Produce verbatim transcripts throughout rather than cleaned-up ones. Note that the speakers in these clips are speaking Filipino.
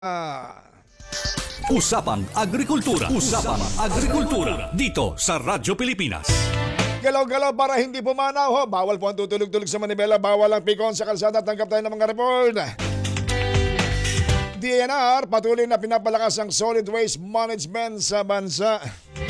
Ah, Usapang Agrikultura. Usapang Agrikultura. Dito sa Radyo Pilipinas. galaw-galaw para hindi pumanaw ho. Bawal po ang tutulog-tulog sa manibela. Bawal ang pikon sa kalsada. Tanggap tayo ng mga report. D N R patuloy na pinapalakas ang solid waste management sa bansa.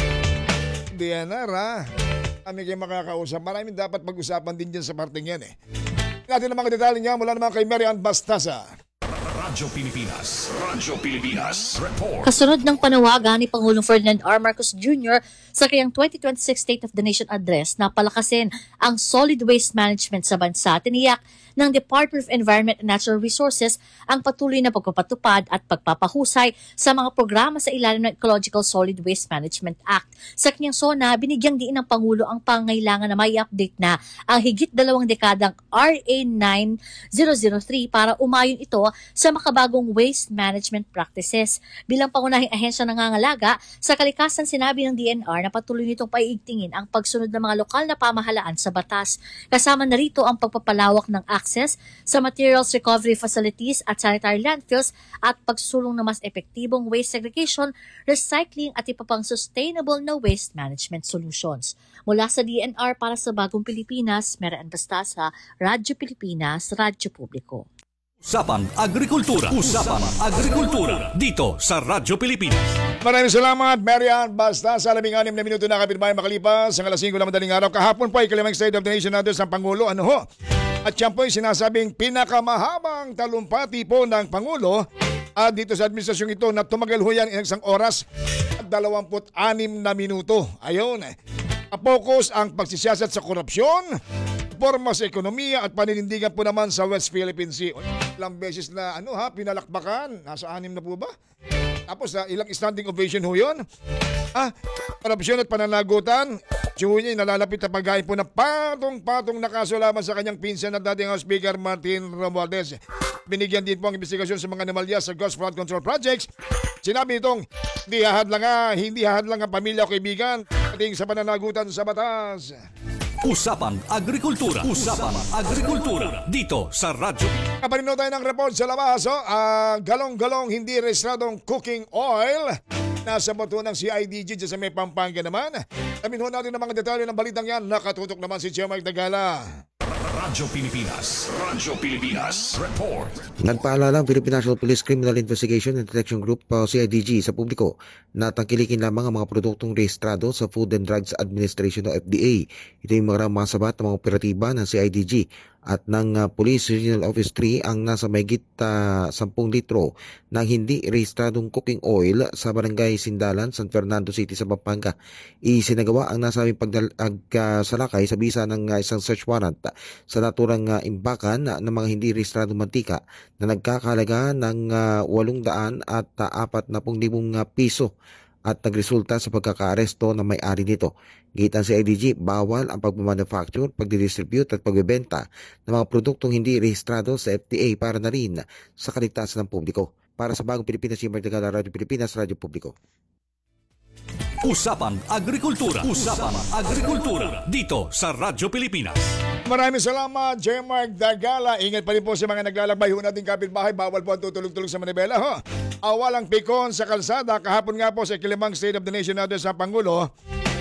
D N R ha. Kami kayo makakausap. Maraming dapat pag-usapan din dyan sa parting yan eh. Natin ang mga detalye niya mula naman kay Marian Bastasa. Radyo Pilipinas. Radyo Pilipinas. Report. Kasunod ng panawagan ni Pangulong Ferdinand R. Marcos Junior sa kanyang twenty twenty-six State of the Nation Address na palakasin ang solid waste management sa bansa, tiniyak ng Department of Environment and Natural Resources ang patuloy na pagpapatupad at pagpapahusay sa mga programa sa ilalim ng Ecological Solid Waste Management Act. Sa kanyang sona, binigyang diin ng Pangulo ang pangangailangan na may update na ang higit dalawang dekadang R A nine thousand three para umayon ito sa makabagong waste management practices. Bilang pangunahing ahensya nangangalaga sa kalikasan, sinabi ng D N R na patuloy nitong paiigtingin ang pagsunod ng mga lokal na pamahalaan sa batas. Kasama na rito ang pagpapalawak ng access sa materials recovery facilities at sanitary landfills at pagsulong ng mas epektibong waste segregation, recycling at iba pang sustainable na waste management solutions. Mula sa D N R para sa Bagong Pilipinas, Marian Bastasa, Radyo Pilipinas, Radyo Publiko. Usapang Agrikultura. Usapang Agrikultura. Dito sa Radyo Pilipinas. Maraming salamat, Marian Bastasa. Labing anim na minuto na kapitbahay makalipas ang alas singko ng madaling araw. Kahapon po ay ikalimang State of the Nation Address ng Pangulo. Ano ho? At yan po ay sinasabing pinakamahabang talumpati po ng Pangulo at dito sa administrasyong ito na tumagal ho yan ng isang oras at dalawamput anim na minuto. Ayun eh. Focus ang pagsisiyasat sa korupsyon, forma sa ekonomiya at paninindigan po naman sa West Philippine Sea. Ilang beses na ano ha, pinalakbakan. Nasa anim na po ba? Tapos uh, ilang standing ovation ho yun. Ah, korupsyon at pananagutan. Tiyuho niya nalalapit na paghain po na patong-patong na kaso laban sa kanyang pinsan at dating House Speaker Martin Romualdez. Binigyan din po ang investigasyon sa mga anomalya sa Ghost Flood Control Projects. Sinabi itong hindi hahadlang nga, hindi hahadlang ang pamilya o kaibigan ating sa pananagutan sa batas. Usapang Agrikultura. Usapang Agrikultura. Dito sa Radyo. Kaparino tayo ng report sa labas. Oh. Uh, galong-galong hindi rehistradong cooking oil. Nasa boto ng C I D G sa may Pampanga naman. Amin ho natin ang mga detalye ng balitang yan. Nakatutok naman si Jemar Dagala. Radyo Pilipinas. Radyo Pilipinas. Report. Nagpaalala ang Philippine National Police Criminal Investigation and Detection Group o C I D G sa publiko na tangkilikin lamang ang mga produktong rehistrado sa Food and Drugs Administration o F D A. Ito yung mga masabat ng mga operatiba ng C I D G at ng uh, Police Regional Office three ang nasa mahigit uh, ten litro ng hindi rehistradong cooking oil sa Barangay Sindalan, San Fernando City sa Pampanga. Isinagawa ang nasabing pagsalakay uh, sa bisa ng uh, isang search warrant uh, sa naturang uh, imbakan uh, ng mga hindi rehistradong mantika na nagkakalaga ng uh, walong daan at uh, apat na pung libong uh, piso at nagresulta sa pagkakaaresto ng may-ari nito. Gitan sa I D G, bawal ang pagmamanufacture, pagdidistribute at pagbebenta ng mga produktong hindi rehistrado sa F D A para na rin sa kaligtasan ng publiko. Para sa Bagong Pilipinas, Jemar Dagala, Radyo Pilipinas, Radyo Publiko. Usapang Agrikultura. Usapang Agrikultura. Dito sa Radyo Pilipinas. Maraming salamat, Jemar Dagala. Ingat pa rin po sa mga naglalakbay ho nating kapitbahay. Bawal po ang tutulog-tulog sa Manibela. Ho. Awalang pikon sa kalsada. Kahapon nga po sa ikilimang State of the Nation Address sa Pangulo.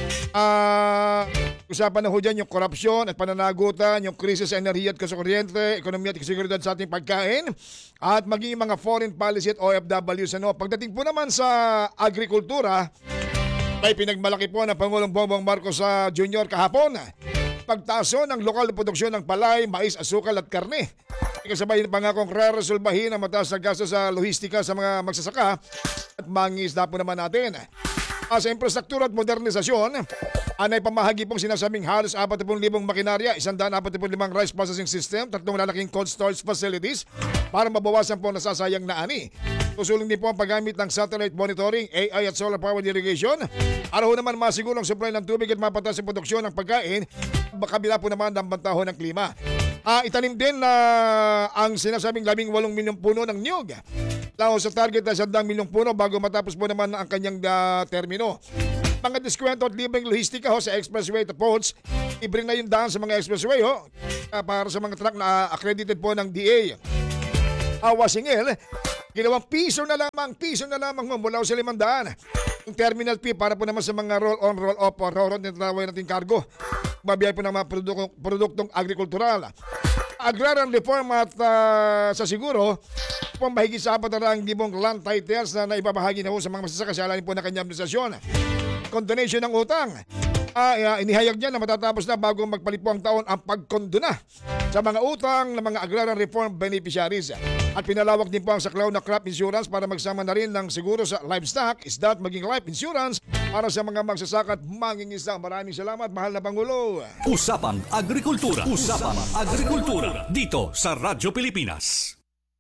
Ah, uh, usapan na ho dyan yung korupsyon at pananagutan, yung krisis sa enerhiya at kuryente, ekonomiya at seguridad sa ating pagkain, at maging mga foreign policy at O F Ws. Ano. Pagdating po naman sa agrikultura, ay pinagmalaki po ng Pangulong Bongbong Marcos sa Junior kahapon. Pagtaso ng lokal na produksyon ng palay, mais, asukal at karne. Kasabay ng pangakong re-resolbahin ang mataas na gasto sa lohistika sa mga magsasaka at mangisda po naman natin. Sa infrastruktura at modernisasyon, anay pamahagi pong sinasabing halos apat na pung libong makinarya, one hundred forty limang rice processing system, tatlong lalaking cold storage facilities para mabawasan po nasasayang na ani. Susuling din po ang paggamit ng satellite monitoring, A I at solar powered irrigation. Araw naman masigurong supply ng tubig at mapatas ang produksyon ng pagkain, makabila po naman ang bantaho ng klima. Uh, itanim din na uh, ang sinasabing labing walong milyong puno ng niyog. Lao sa target na sandang milyong puno bago matapos po naman ang kanyang uh, termino. Mga diskwento at libreng lohistika ho sa expressway at ports. Libre na yung daan sa mga expressway ho, uh, para sa mga truck na uh, accredited po ng D A. Uh, Wasingil, Ginawang piso na lamang, piso na lamang mo mula sa limandaan. Yung terminal fee para po naman sa mga roll-on, roll-off o roll-on na tinatawag natin cargo. Mabiyay po ng mga produktong, produktong agrikultural. Agrarian reform at uh, sa siguro, pong mahigit sa apat na raang libong land titles na naibabahagi na po sa mga masasaka sa alalim po ng kanyang administrasyon. Condonation ng utang. Ay, uh, inihayag niya na matatapos na bago magpalipo ang taon ang pagkondona sa mga utang ng mga agrarian reform beneficiaries. At pinalawak din po ang saklaw na crop insurance para magsama na rin ng siguro sa livestock, isda at maging life insurance para sa mga magsasaka at mangingisda. Maraming salamat, mahal na Pangulo. Usapang Agrikultura. Usapang Agrikultura. Dito sa Radyo Pilipinas.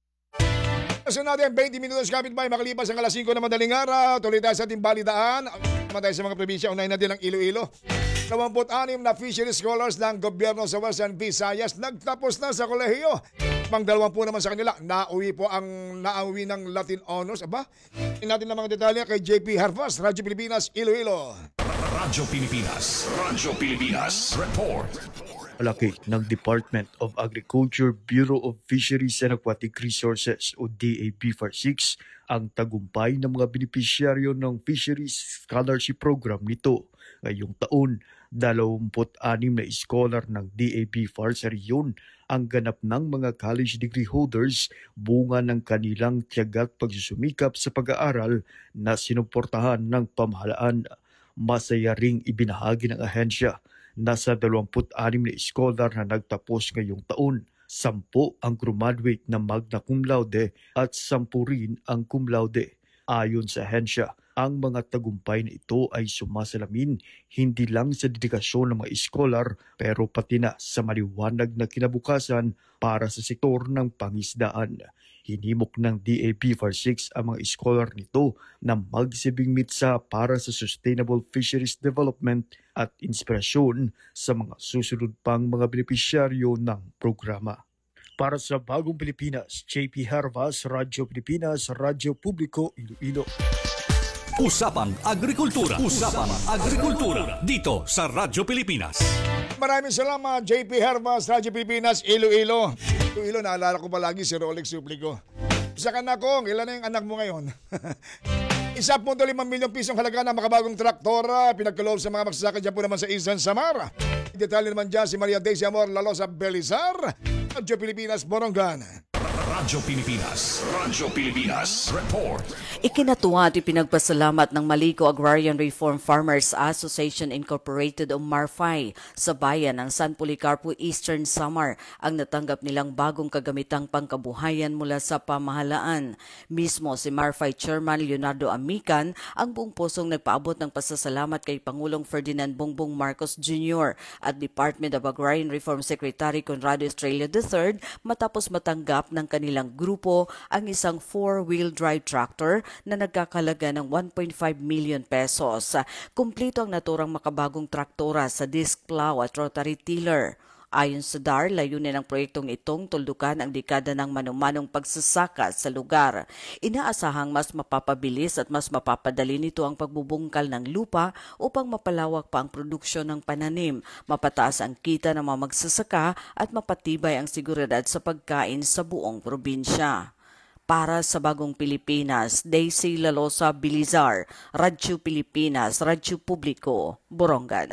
So natin, twenty minutos kapitbahay makalipas ang alas singko na madaling araw. Tuloy tayo sa ating balitaan. Naman tayo sa mga probinsya. Unahin natin ang Iloilo. dalawampu't-anim na fishery scholars ng gobyerno sa Western Visayas nagtapos na sa kolehiyo. Pang dalawampu naman sa kanila, nauwi po ang nauwi ng Latin Honors. Aba, tingnan natin ang mga detalye kay J P Harvas, Radyo Pilipinas, Iloilo. Radyo Pilipinas. Radyo Pilipinas. Report. Malaki ng Department of Agriculture, Bureau of Fisheries and Aquatic Resources o D A B F A R six ang tagumpay ng mga benepisyaryo ng Fisheries Scholarship Program nito. Ngayong taon, dalawampu't-anim na scholar ng D A B F A R sa rehiyon ang ganap ng mga college degree holders bunga ng kanilang tiyagat pagsusumikap sa pag-aaral na sinuportahan ng pamahalaan. Masaya ring ibinahagi ng ahensya. Nasa dalawampu't-anim na scholar na nagtapos ngayong taon. Sampo ang graduate na magna cum laude at sampu rin ang cum laude. Ayon sa ahensya, ang mga tagumpay na ito ay sumasalamin hindi lang sa dedikasyon ng mga scholar pero pati na sa maliwanag na kinabukasan para sa sektor ng pangisdaan. Hinimok ng D A B F A R six ang mga scholar nito na magsibing mitsa para sa sustainable fisheries development at inspirasyon sa mga susunod pang mga benepisyaryo ng programa. Para sa Bagong Pilipinas, J P Harvas, Radyo Pilipinas, Radyo Publiko, Iloilo. Usapang Agrikultura. Usapang Agrikultura. Dito sa Radyo Pilipinas. Maraming salamat, J P Harvas, Radyo Pilipinas, Iloilo. Iloilo, naalala ko palagi si Rolex Suplico. Sa kanakong, ilan na yung anak mo ngayon? one point five milyong pisong halaga ng makabagong traktora pinagkaloob sa mga magsasaka dyan po naman sa Eastern Samar. Detalye naman dyan si Maria Daisy Amor Lalosa Belizar, Radyo Pilipinas, Borongan. Radyo Pilipinas. Radyo Pilipinas. Report. Ikinatuwa at ipinagpasalamat ng Maliko Agrarian Reform Farmers Association Incorporated o MARFAI sa bayan ng San Policarpo, Eastern Samar ang natanggap nilang bagong kagamitang pangkabuhayan mula sa pamahalaan. Mismo si MARFAI Chairman Leonardo Amican ang buong pusong nagpaabot ng pasasalamat kay Pangulong Ferdinand Bongbong Marcos Junior at Department of Agrarian Reform Secretary Conrado Estrella the third matapos matanggap ng kanilang grupo ang isang four-wheel drive tractor na nagkakalaga ng one point five million pesos. Kumplito ang naturang makabagong traktora sa disc plow at rotary tiller. Ayon sa D A R, layunin ng proyektong itong tuldukan ang dekada ng manumanong pagsasaka sa lugar. Inaasahang mas mapapabilis at mas mapapadali nito ang pagbubungkal ng lupa upang mapalawak pa ang produksyon ng pananim, mapataas ang kita ng mga magsasaka at mapatibay ang seguridad sa pagkain sa buong probinsya. Para sa Bagong Pilipinas, Daisy Lalosa Belizar, Radyo Pilipinas, Radyo Publiko, Borongan.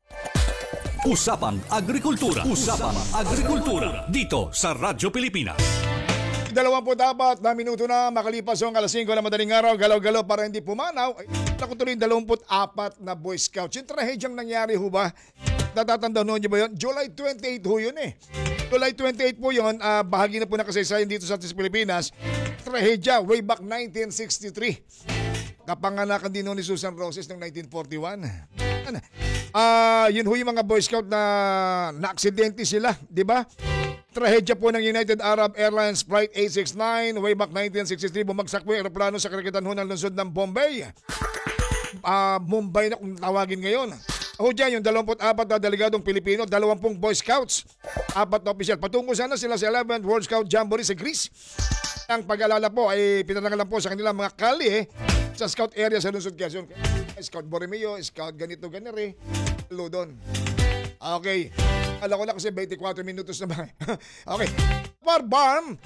Usapang Agrikultura. Usapang Agrikultura. Dito sa Radyo Pilipinas. Dalawampu dapat na minuto na makalipas ang alas singko na madaling araw, galaw-galaw para hindi pumanaw. Ay, naku tuloy dalawamput apat na Boy Scouts. Yung trahedyang nangyari ho ba? Natatandaan niyo ba yun? July twenty-eight ho yun eh. July twenty-eight po yun, uh, bahagi na po ng kasaysayan dito sa Pilipinas. Trahedya way back nineteen sixty-three. Kapanganakan din noon ni Susan Roses noong nineteen forty-one. Ah, uh, yun ho yung mga Boy Scout na na-aksidente sila, di ba? Trahedya po ng United Arab Airlines Flight eight sixty-nine way back nineteen sixty-three, bumagsak po yung aeroplano sa karagatan ho ng lungsod ng Bombay. Ah, uh, Mumbai na kung tawagin ngayon. Ako dyan, yung dalawampu't apat na delegadong Pilipino, dalawampung Boy Scouts, apat na opisyal. Patungo sana sila sa eleventh World Scout Jamboree sa Greece. Ang pag-alala po ay pinanangalan po sa kanilang mga kali eh, sa scout area sa lungsod Quezon. Scout Borromeo, Scout ganito ganere, Ludon. Okay. Alam ko na kasi twenty-four minutos na ba. Okay. For Barm,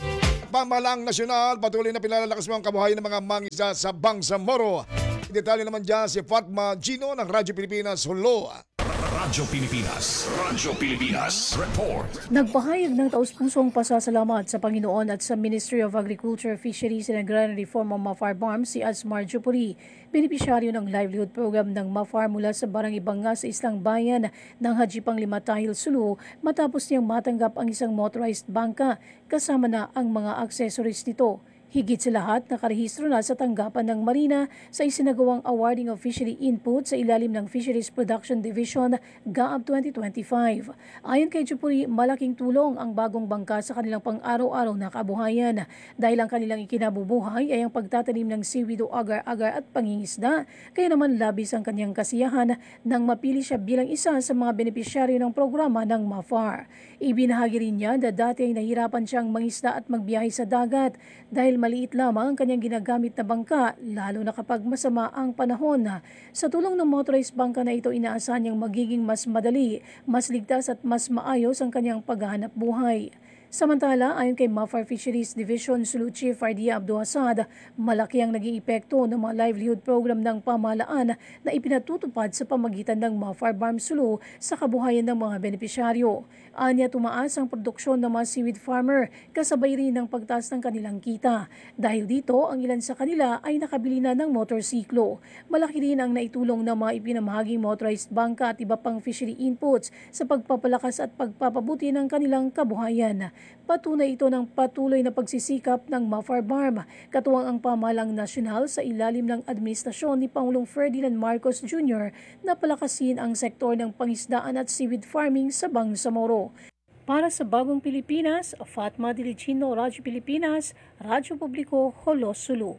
Pamahalang nasyonal, patuloy na pinalalakas mo ang kabuhayan ng mga mangisda sa Bangsamoro. Detalye naman dyan si Fatma Gino ng Radyo Pilipinas, Hulo. Radyo Pilipinas. Radyo Pilipinas. Report. Nagpahayag ng taus-pusong pasasalamat sa Panginoon at sa Ministry of Agriculture, Fisheries and Agrarian Reform o MAFAR BARM si Asmar Jupuri, benepisyaryo ng livelihood program ng MAFAR mula sa Barang Ibanga sa Islang Bayan ng Haji Panglimatahil, Sulu matapos niyang matanggap ang isang motorized bangka kasama na ang mga accessories nito. Higit sa lahat, nakarehistro na sa tanggapan ng Marina sa isinagawang awarding of fishery input sa ilalim ng Fisheries Production Division G A A B twenty twenty-five. Ayon kay Jupuri, malaking tulong ang bagong bangka sa kanilang pang-araw-araw na kabuhayan dahil ang kanilang ikinabubuhay ay ang pagtatanim ng seaweed o agar-agar at pangingisda. Kaya naman labis ang kanyang kasiyahan nang mapili siya bilang isa sa mga benepisyaryo ng programa ng MAFAR. Ibinahagi rin niya na dati ay nahirapan siyang mangisda at magbiyahe sa dagat dahil maliit lamang ang kanyang ginagamit na bangka, lalo na kapag masama ang panahon. Sa tulong ng motorized bangka na ito, inaasahan niyang magiging mas madali, mas ligtas at mas maayos ang kanyang paghahanap buhay. Samantala, ayon kay MAFAR Fisheries Division Sulu Chief Ardia Abduhasad, malaki ang naging epekto ng mga livelihood program ng pamahalaan na ipinatutupad sa pamagitan ng MAFAR BARM Sulu sa kabuhayan ng mga benepisyaryo. Anya, tumaas ang produksyon ng mga seaweed farmer kasabay rin ng pagtaas ng kanilang kita. Dahil dito, ang ilan sa kanila ay nakabili na ng motorsiklo. Malaki rin ang naitulong ng mga ipinamahaging motorized bangka at iba pang fishery inputs sa pagpapalakas at pagpapabuti ng kanilang kabuhayan. Patunay ito ng patuloy na pagsisikap ng MAFAR BARM, katuwang ang pamahalang nasyonal sa ilalim ng administrasyon ni Pangulong Ferdinand Marcos Junior na palakasin ang sektor ng pangisdaan at seaweed farming sa Bangsamoro. Para sa Bagong Pilipinas, Fatma Dilicino, Radyo Pilipinas, Radyo Publiko, Holos, Sulu.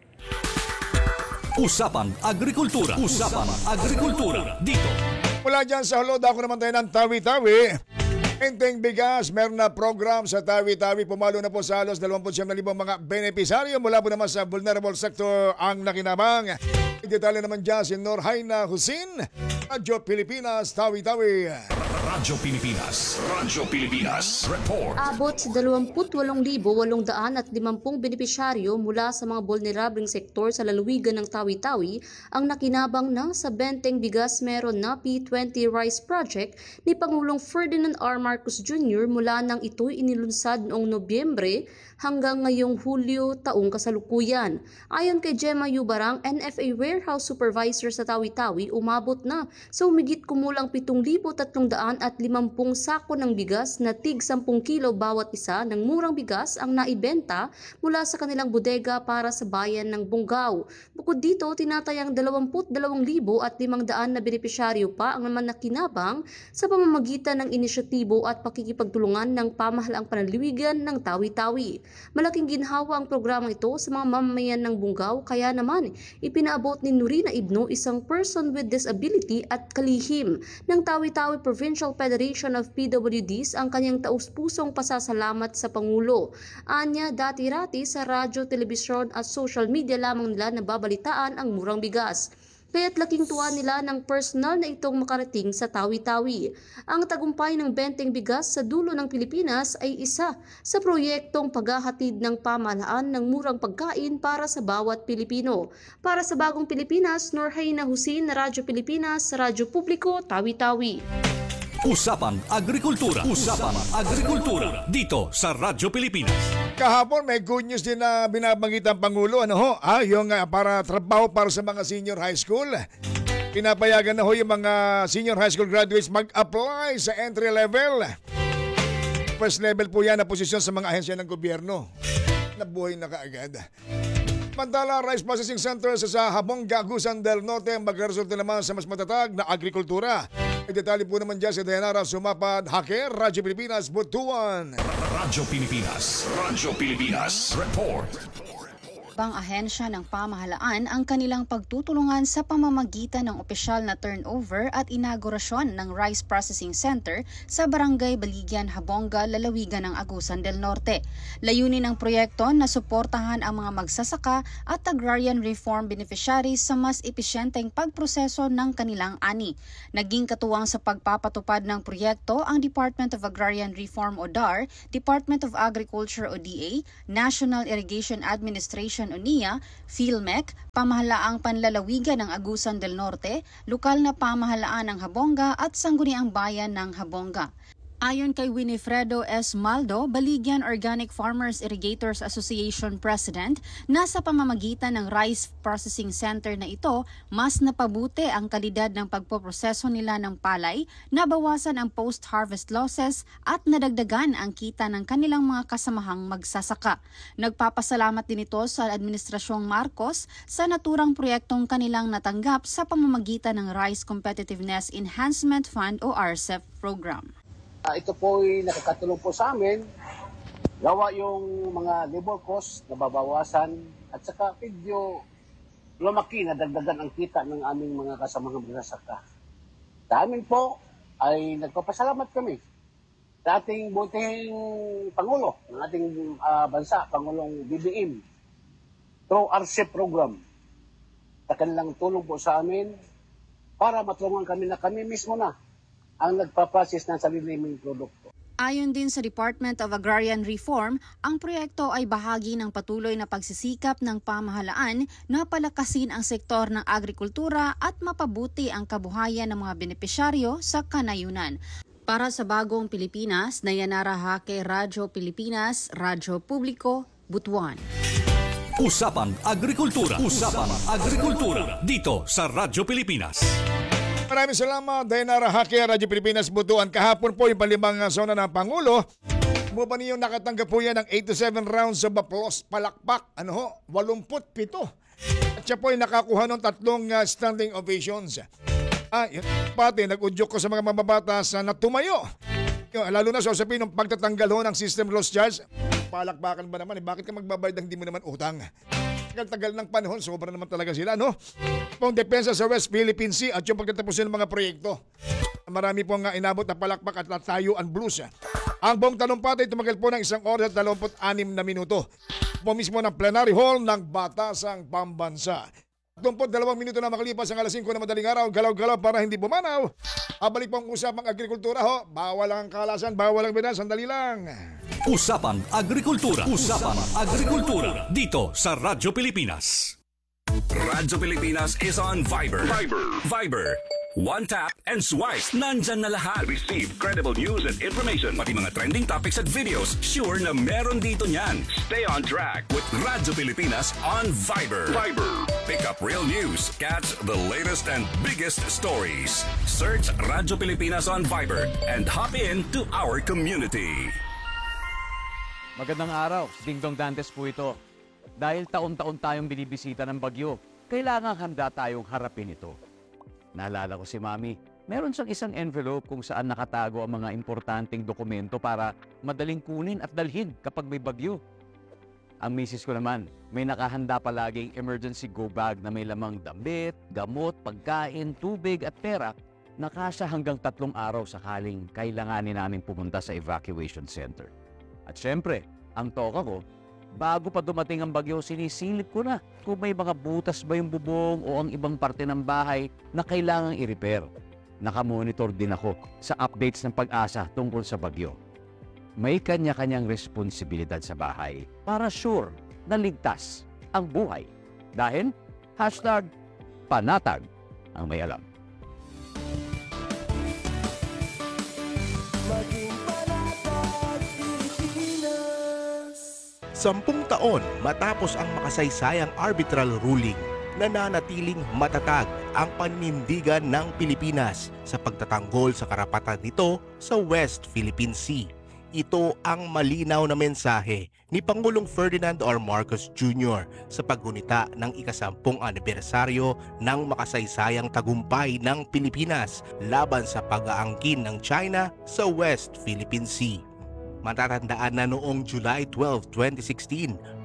Usapang Agrikultura. Usapang Agrikultura. Dito. Mula dyan sa Hulo, ako naman tayo ng Tawi-Tawi. Enteng bigas, meron na program sa Tawi-Tawi. Pumalo na po sa halos dalawampu't siyam na libong mga benepisaryo mula po naman sa vulnerable sector ang nakinabang. Detalye naman dyan si Norhaina Husin, Radyo Pilipinas, Tawi-Tawi. Radyo Pilipinas. Radyo Pilipinas. Report. Abot sa dalawampu't walong libo walong daan at limampung benepisyaryo mula sa mga vulnerabling sektor sa lalawigan ng Tawi-Tawi ang nakinabang ng sa Benteng Bigas Meron na P twenty Rice Project ni Pangulong Ferdinand R. Marcos Junior mula nang ito'y inilunsad noong Nobyembre hanggang ngayong Hulyo taong kasalukuyan. Ayon kay Gemma Yubarang, N F A Warehouse Supervisor sa Tawi-Tawi, umabot na sa umigit kumulang pitong libo tatlong daan at limampung sako ng bigas na tig sampung kilo bawat isa ng murang bigas ang naibenta mula sa kanilang bodega para sa bayan ng Bungaw. Bukod dito, tinatayang dalawampu't dalawang libo at limang daan na benepisyaryo pa ang naman nakinabang sa pamamagitan ng inisyatibo at pakikipagtulungan ng pamahalaang panliliwigan ng Tawi-Tawi. Malaking ginhawa ang programang ito sa mga mamamayan ng Bungaw, kaya naman ipinaabot ni Nurina Ibno, isang person with disability at kalihim ng Tawi-Tawi Provincial Federation of P W Ds, ang kanyang taus-pusong pasasalamat sa Pangulo. Anya, dati-rati sa radyo, telebisyon at social media lamang nila nababalitaan ang murang bigas. Kaya't laking tuwa nila ng personal na itong makarating sa Tawi-Tawi. Ang tagumpay ng Benteng Bigas sa dulo ng Pilipinas ay isa sa proyektong paghahatid ng pamahalaan ng murang pagkain para sa bawat Pilipino. Para sa Bagong Pilipinas, Norhaina Husin, Radyo Pilipinas, Radyo Publiko, Tawi-Tawi. Usapang Agrikultura. Usapang Agrikultura. Dito sa Radyo Pilipinas. Kahapon may good news din na binabanggit ang Pangulo. Ano ho? Ah, yung uh, para trabaho para sa mga senior high school. Pinapayagan na ho yung mga senior high school graduates mag-apply sa entry level. First level po yan na posisyon sa mga ahensya ng gobyerno. Nabuhay na kaagad. Mantala, Rice Processing Center sa, sa Habonga, Agusan del Norte magresulta naman sa mas matatag na agrikultura. May detalye po naman dyan si Dayanara Sumapad, Haker, Radyo Pilipinas, Butuan. Radyo Pilipinas. Radyo Pilipinas. Report. ibang ahensya ng pamahalaan ang kanilang pagtutulungan sa pamamagitan ng opisyal na turnover at inaugurasyon ng Rice Processing Center sa Barangay Baligyan, Habonga, Lalawigan ng Agusan del Norte. Layunin ng proyekto na suportahan ang mga magsasaka at agrarian reform beneficiaries sa mas episyenteng pagproseso ng kanilang ani. Naging katuwang sa pagpapatupad ng proyekto ang Department of Agrarian Reform o D A R, Department of Agriculture o D A, National Irrigation Administration o N I A, PhilMec, Pamahalaang Panlalawigan ng Agusan del Norte, Lokal na Pamahalaan ng Habonga at Sangguniang Bayan ng Habonga. Ayon kay Winifredo S. Maldo, Baligyan Organic Farmers Irrigators Association President, nasa pamamagitan ng Rice Processing Center na ito, mas napabuti ang kalidad ng pagpoproseso nila ng palay, nabawasan ang post-harvest losses at nadagdagan ang kita ng kanilang mga kasamahang magsasaka. Nagpapasalamat din ito sa Administrasyong Marcos sa naturang proyektong kanilang natanggap sa pamamagitan ng Rice Competitiveness Enhancement Fund o R C E F program. Uh, ito po ay nakakatulong po sa amin. Gawa yung mga labor cost na babawasan at saka medyo lumaki na dagdagan ang kita ng aming mga kasamang magsasaka. Sa amin po ay nagpapasalamat kami sa ating butihing Pangulo ng ating uh, bansa, Pangulong B B M, through R C E F program. Sa kanilang tulong po sa amin para matulungan kami na kami mismo na ang nagpaprocess ng sarili naming produkto. Ayon din sa Department of Agrarian Reform, ang proyekto ay bahagi ng patuloy na pagsisikap ng pamahalaan na palakasin ang sektor ng agrikultura at mapabuti ang kabuhayan ng mga benepisyaryo sa kanayunan. Para sa Bagong Pilipinas, Nayanara Hake, Radyo Pilipinas, Radyo Publiko, Butuan. Usapang Agrikultura. Usapang Agrikultura. Dito sa Radyo Pilipinas. Maraming salamat, Dayanara Hake, Radyo Pilipinas, Butuan. Kahapon po yung palimang zona ng Pangulo. Mo ba niyo nakatanggap po yan ng eighty-seven rounds of applause, palakpak, ano ho, eighty-seven. At siya po ay nakakuha ng tatlong uh, standing ovations. Ah, yun, pati nag-udyok ko sa mga mababatas uh, na tumayo. Yung, lalo na sa usapin ng pagtatanggal ho ng system loss charge. Palakpakan ba naman? Eh, bakit ka magbabayad ng hindi mo naman utang? Tagal-tagal ng panahon, sobra naman talaga sila, no? Pong depensa sa West Philippine Sea at yung pagtatapusin ng mga proyekto. Marami pong uh, inabot na palakpak at latayuan blues. Ang buong talumpati tumagal po ng isang oras at twenty-six na minuto. Po mismo ng plenary hall ng Batasang Pambansa. thirty-two minuto na makalipas ang alas singko na madaling araw, galaw-galaw para hindi bumanaw. Abalik po ang usapang agrikultura ho. Bawal ang kalasan, bawal ang bidan, sandali lang. Usapang Agrikultura. Usapang Agrikultura. Dito sa Radyo Pilipinas. Radyo Pilipinas is on Viber. Viber. Viber. One tap and swipe. Nandyan na lahat. Receive credible news and information. Pati mga trending topics at videos. Sure na meron dito niyan. Stay on track with Radyo Pilipinas on Viber. Viber. Pick up real news. Catch the latest and biggest stories. Search Radyo Pilipinas on Viber and hop in to our community. Magandang araw, Dingdong Dantes po ito. Dahil taon-taon tayong binibisita ng bagyo, kailangan handa tayong harapin ito. Naalala ko si Mami, meron siyang isang envelope kung saan nakatago ang mga importanteng dokumento para madaling kunin at dalhin kapag may bagyo. Ang misis ko naman, may nakahanda palaging emergency go bag na may lamang damit, gamot, pagkain, tubig at pera na kasya hanggang tatlong araw sakaling kailanganin namin pumunta sa evacuation center. At syempre, ang toka ko, bago pa dumating ang bagyo, sinisilip ko na kung may mga butas ba yung bubong o ang ibang parte ng bahay na kailangang i-repair. Nakamonitor din ako sa updates ng Pag-asa tungkol sa bagyo. May kanya-kanyang responsibilidad sa bahay para sure na ligtas ang buhay. Dahil, hashtag panatag ang may alam. Sampung taon matapos ang makasaysayang arbitral ruling, nananatiling matatag ang panindigan ng Pilipinas sa pagtatanggol sa karapatan nito sa West Philippine Sea. Ito ang malinaw na mensahe ni Pangulong Ferdinand R. Marcos Junior sa paggunita ng ikasampung anibersaryo ng makasaysayang tagumpay ng Pilipinas laban sa pag-aangkin ng China sa West Philippine Sea. Matatandaan na noong July twelfth, twenty sixteen,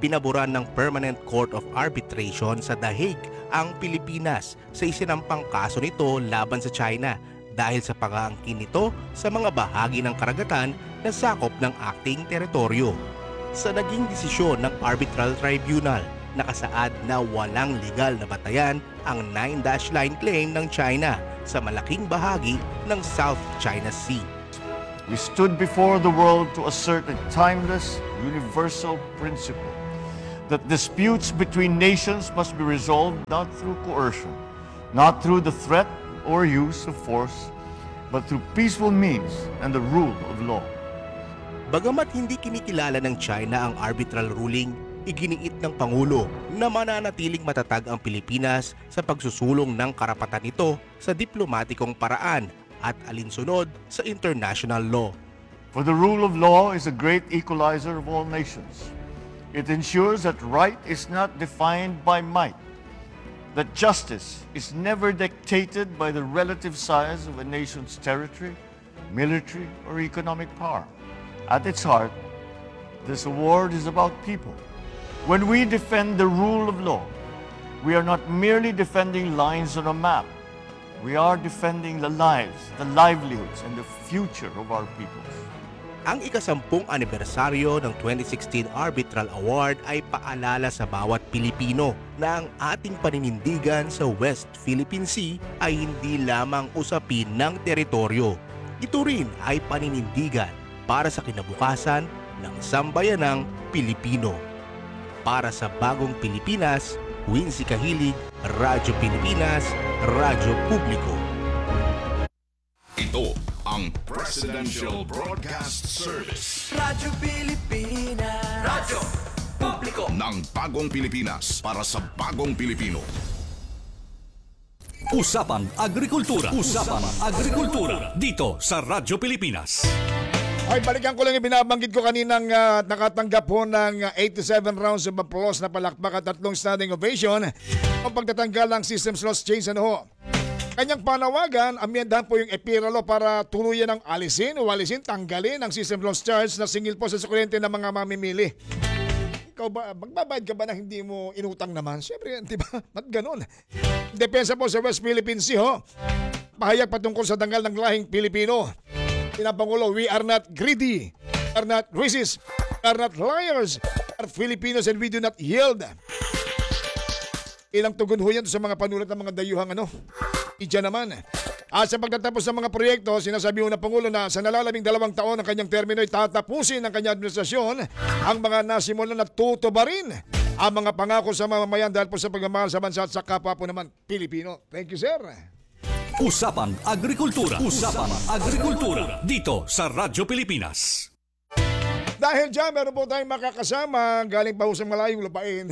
pinaboran ng Permanent Court of Arbitration sa The Hague ang Pilipinas sa isinampang kaso nito laban sa China dahil sa pag-aangkin nito sa mga bahagi ng karagatan na sakop ng acting teritoryo. Sa naging desisyon ng Arbitral Tribunal, nakasaad na walang legal na batayan ang Nine Dash Line claim ng China sa malaking bahagi ng South China Sea. We stood before the world to assert a timeless, universal principle that disputes between nations must be resolved not through coercion, not through the threat or use of force, but through peaceful means and the rule of law. Bagamat hindi kinikilala ng China ang arbitral ruling, iginiit ng Pangulo na mananatiling matatag ang Pilipinas sa pagsusulong ng karapatan nito sa diplomatikong paraan at alinsunod sa international law. For the rule of law is a great equalizer of all nations. It ensures that right is not defined by might, that justice is never dictated by the relative size of a nation's territory, military, or economic power. At its heart, this award is about people. When we defend the rule of law, we are not merely defending lines on a map. We are defending the lives, the livelihoods, and the future of our peoples. Ang ikasampung anibersaryo ng twenty sixteen Arbitral Award ay paalala sa bawat Pilipino na ang ating paninindigan sa West Philippine Sea ay hindi lamang usapin ng teritoryo. Ito rin ay paninindigan para sa kinabukasan ng sambayanang Pilipino. Para sa Bagong Pilipinas, Wincy Kahilig, Radyo Pilipinas, Radyo Publiko. Ito ang Presidential Broadcast Service. Radyo Pilipinas. Radyo Publiko. Ng Bagong Pilipinas para sa Bagong Pilipino. Usapang Agrikultura. Usapang Agrikultura. Dito sa Radyo Pilipinas. Ay, balikan ko lang yung binabanggit ko kaninang uh, nakatanggap po ng uh, eighty-seven rounds of applause na palakpak at tatlong standing ovation ang pagtatanggal ng systems loss change. Ano ho? Kanyang panawagan, amyendahan po yung EPIRA law para tuluyan ng alisin o alisin, tanggalin ang system loss charge na singil po sa sukulente ng mga mamimili. Ikaw ba, magbabayad ka ba na hindi mo inutang naman? Siyempre, di ba? Ba't ganun? Depensa po sa West Philippine Sea, ho. Pahayag patungkol sa tanggal ng lahing Pilipino. Pinapangulo, we are not greedy, we are not racist, we are not liars, we are Filipinos and we do not yield. Ilang tugon ho yan sa mga panulat ng mga dayuhang ano. Idya naman. At sa pagtatapos ng mga proyekto, sinasabi ho ng Pangulo na sa nalalabing dalawang taon ng kanyang termino ay tatapusin ng kanyang administrasyon ang mga nasimulan na tutubarin ang mga pangako sa mamamayan dahil po sa pagmamahal sa bansa at sa kapwa po naman Pilipino. Thank you, sir. Usapang Agrikultura. Usapang Agrikultura. Dito sa Radyo Pilipinas. Dahil dyan, meron po tayong makakasama galing pa ho sa malayong lupain.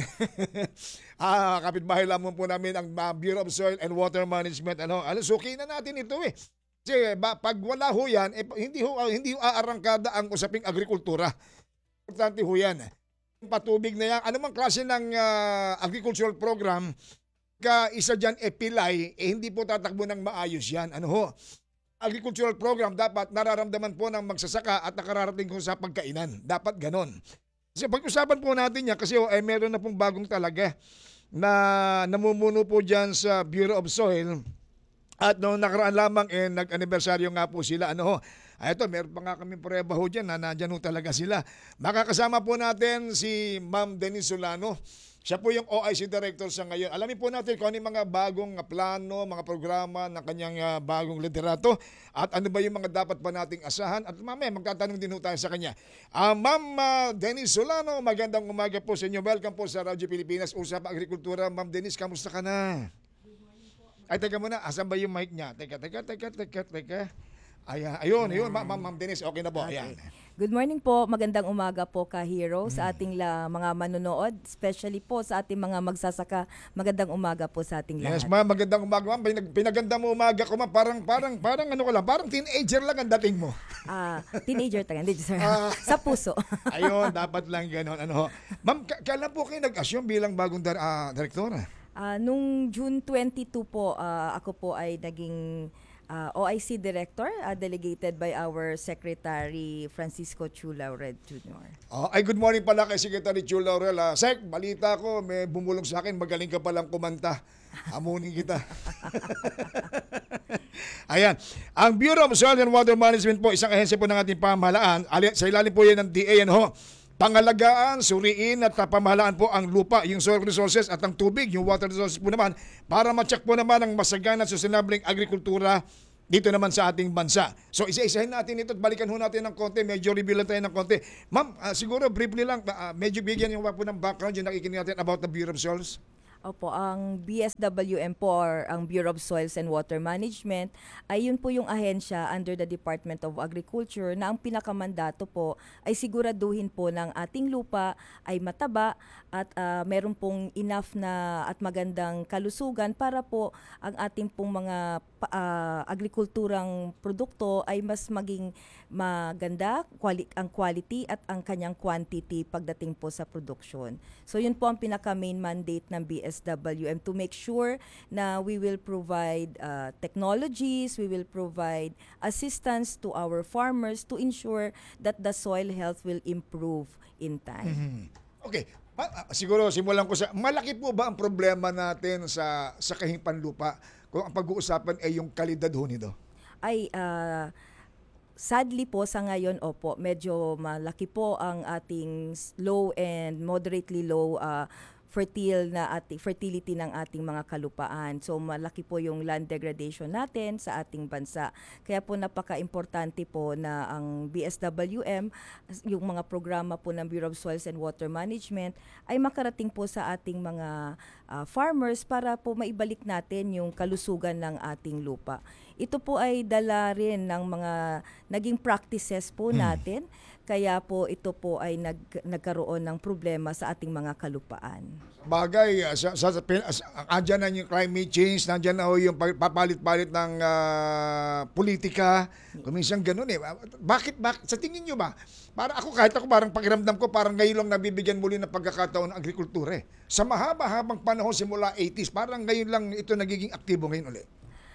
ah, kapitbahay lamang po namin ang uh, Bureau of Soil and Water Management. Ano, ano suki na natin ito eh. Kasi ba, pag wala ho yan, eh, hindi ho, hindi ho aarangkada ang usaping agrikultura. Importante ho yan. Patubig na yan. Anumang klase ng uh, agricultural program, ka isa dyan epilay, eh hindi po tatakbo ng maayos yan. Ano ho? Agricultural program dapat nararamdaman po ng magsasaka at nakararating ko sa pagkainan. Dapat ganon. Kasi pag-usapan po natin yan kasi oh, eh, meron na pong bagong talaga na namumuno po dyan sa Bureau of Soil at noong nakaraan lamang eh, nag-anibersaryo nga po sila. Ano ho? Ay, ito, meron pa nga kami prueba ho dyan na nandyan ho talaga sila. Makakasama po natin si Ma'am Denise Solano. Siya po yung O I C Director sa ngayon. Alamin po natin kung ano yung mga bagong plano, mga programa ng kanyang uh, bagong liderato at ano ba yung mga dapat pa nating asahan. At mamaya magtatanong din ho tayo sa kanya. Uh, Ma'am uh, Denise Solano, magandang umaga po sa inyo. Welcome po sa Radyo Pilipinas, Usapang Agrikultura. Ma'am Denise, kamusta ka na? Ay, teka muna. Asan ba yung mic niya? Teka, teka, teka, teka, teka. Ayan, ayun, ayun. Ma'am Ma'am Denise, okay na po. Ayan. Good morning po, magandang umaga po ka-hero sa ating la, mga manonood, especially po sa ating mga magsasaka. Magandang umaga po sa ating lahat. Yes, ma'am, magandang umaga, ma'am. Pinag, pinaganda mo umaga ko, ma'am. Parang, parang, parang ano ko lang, parang teenager lang ang dating mo. Ah, teenager tayo, hindi, sir. Ah, sa puso. Ayun, dapat lang gano'n. Ano ho. Ma'am, k- kailan po kayo nag-assume bilang bagong dar- uh, direktora? Ah, nung June twenty-two po, ah, ako po ay naging uh, O I C Director, uh, delegated by our Secretary Francisco Chu Laurel Junior Oh, ay, good morning pala kay Secretary Chu Laurel. Ah, Sec, balita ko, may bumulong sa akin, magaling ka palang kumanta. Amunin kita. Ayan. Ang Bureau of Soil and Water Management po, isang ahensya po ng ating pamahalaan. Ali- Sa ilalim po yan ng D A, ano ho? Pangalagaan, suriin at uh, pamahalaan po ang lupa, yung soil resources at ang tubig, yung water resources po naman, para ma-check po naman ang masagana at sustainable agrikultura dito naman sa ating bansa. So isa-isahin natin ito at balikan ho natin ng konti, medyo review lang tayo ng konti. Ma'am, uh, siguro briefly lang, uh, medyo bigyan yung po ng background yung nakikinig natin about the Bureau of Soils. Opo, ang B S W M po, or ang Bureau of Soils and Water Management, ay yun po yung ahensya under the Department of Agriculture na ang pinakamandato po ay siguraduhin po ng ating lupa ay mataba at uh, meron pong enough na at magandang kalusugan para po ang ating pong mga uh, agrikulturang produkto ay mas maging maganda, quali- ang quality at ang kanyang quantity pagdating po sa production. So yun po ang pinaka-main mandate ng B S W M, to make sure na we will provide uh, technologies, we will provide assistance to our farmers to ensure that the soil health will improve in time. Mm-hmm. Okay. Pa- ah, siguro simulan ko sa, malaki po ba ang problema natin sa sa kahing panlupa kung ang pag-uusapan ay yung kalidad ho nito? Ay, uh, sadly po sa ngayon, opo, medyo malaki po ang ating low and moderately low uh, fertile na ating fertility ng ating mga kalupaan. So malaki po yung land degradation natin sa ating bansa. Kaya po napaka-importante po na ang B S W M, yung mga programa po ng Bureau of Soils and Water Management ay makarating po sa ating mga uh, farmers para po maibalik natin yung kalusugan ng ating lupa. Ito po ay dala rin ng mga naging practices po natin. Kaya po ito po ay nag, nagkaroon ng problema sa ating mga kalupaan. Bagay, uh, sa, sa, sa, andyan na yung climate change, nandyan na ho yung papalit-palit ng uh, politika. Kuminsan ganun eh. Bakit, bakit? Sa tingin nyo ba? Para ako, kahit ako parang pakiramdam ko, parang ngayon lang nabibigyan muli ng pagkakataon ng agrikultura eh. Sa mahaba-habang panahon simula eighties, parang ngayon lang ito nagiging aktibo ngayon ulit.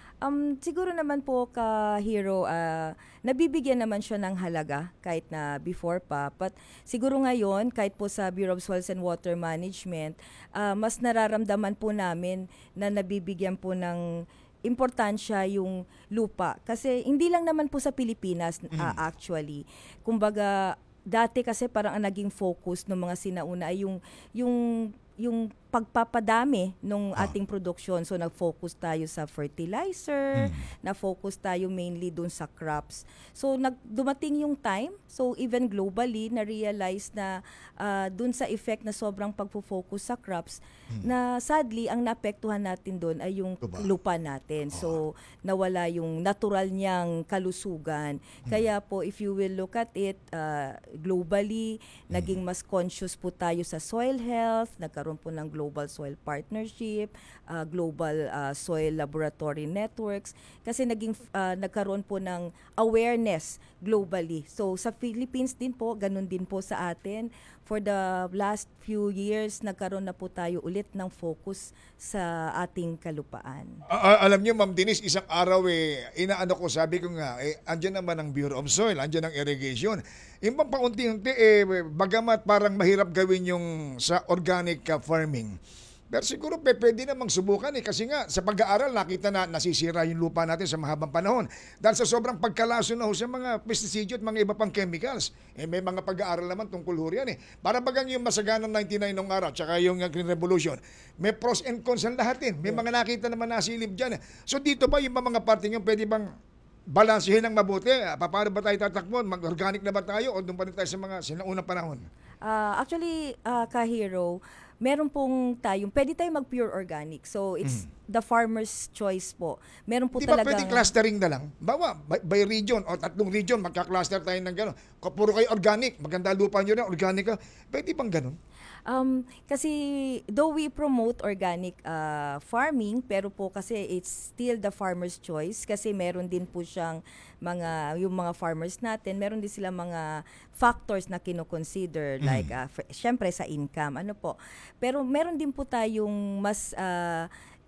Um, siguro naman po ka-hero, uh, nabibigyan naman siya ng halaga kahit na before pa. But siguro ngayon, kahit po sa Bureau of Soils and Water Management, uh, mas nararamdaman po namin na nabibigyan po ng importansya yung lupa. Kasi hindi lang naman po sa Pilipinas uh, actually. Kumbaga, dati kasi parang ang naging focus ng mga sinauna ay yung, yung, yung pagpapadami ng ating produksyon. So nag-focus tayo sa fertilizer, mm. na-focus tayo mainly dun sa crops. So nag dumating yung time, so even globally na-realize na uh, dun sa effect na sobrang pagfo-focus sa crops, mm. na sadly ang naapektuhan natin dun ay yung Lupa, lupa natin. So nawala yung natural niyang kalusugan. Mm. Kaya po if you will look at it uh, globally, mm. naging mas conscious po tayo sa soil health, nagkaroon po ng Global Soil Partnership, uh, Global uh, Soil Laboratory Networks, kasi naging uh, nagkaroon po ng awareness globally. So sa Philippines din po, ganun din po sa atin. For the last few years, nagkaroon na po tayo ulit ng focus sa ating kalupaan. Uh, alam niyo, Ma'am Denise, isang araw eh, inaano ko, sabi ko nga, eh, andyan naman ang Bureau of Soil, andyan ang irrigation. Yung pang paunti-unti, eh, bagamat parang mahirap gawin yung sa organic uh, farming. Pero siguro pe, pwede namang subukan eh, kasi nga sa pag-aaral nakita na nasisira yung lupa natin sa mahabang panahon. Dahil sa sobrang pagkalaso na ho sa mga pesticide at mga iba pang chemicals. Eh, may mga pag-aaral naman tungkol ho yan eh. Para bagang yung masaganang ninety-nine nung araw, tsaka yung uh, Green Revolution, may pros and cons ang lahat din. May mga nakita naman nasilip dyan. Eh. So dito ba yung mga parte nyo pwede bang balansehin ng mabuti? Paano ba tayo tatakbon? Mag-organic na ba tayo o doon pa rin tayo sa mga sinaunang panahon? Uh, actually, uh, ka-hero, meron pong tayong, pwede tayo mag-pure organic. So, it's mm. the farmer's choice po. Meron po Di ba talagang... pwede clustering na lang? Bawa, by, by region o tatlong region, magka-cluster tayo ng gano'n. Puro kayo organic, maganda lupa nyo na, organic ka. Pwede bang gano'n? Um, kasi though we promote organic uh, farming, pero po kasi it's still the farmer's choice kasi meron din po siyang mga, yung mga farmers natin, meron din sila mga factors na kino-consider, mm. like uh, f- syempre sa income, ano po. Pero meron din po tayong mas uh,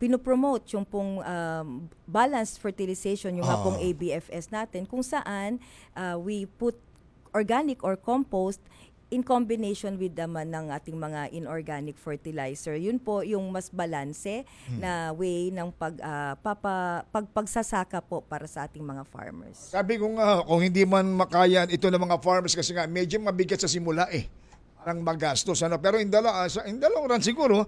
pinopromote yung pong um, balanced fertilization, yung nga Ah. pong A B F S natin, kung saan uh, we put organic or compost in combination with naman ng ating mga inorganic fertilizer. Yun po yung mas balanse Hmm. na way ng pag, uh, papa, pag, pagsasaka po para sa ating mga farmers. Sabi ko nga, kung hindi man makaya ito ng mga farmers kasi nga medyo mabigat sa simula eh. Parang magastos. Ano? Pero in the, long- sa- in the long run siguro,